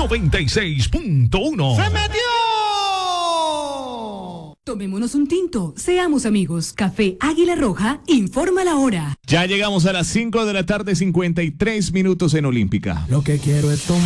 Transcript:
96.1. ¡Se metió! Tomémonos un tinto, seamos amigos. Café Águila Roja, informa la hora. Ya llegamos a las 5 de la tarde, 53 minutos en Olímpica. Lo que quiero es tomar.